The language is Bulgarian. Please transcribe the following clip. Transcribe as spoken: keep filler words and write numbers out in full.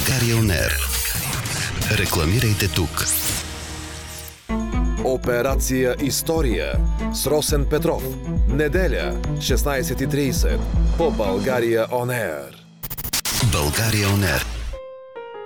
България он ер. Рекламирайте тук. Операция История с Росен Петров. Неделя, шестнайсет и трийсет по България он ер. България он ер.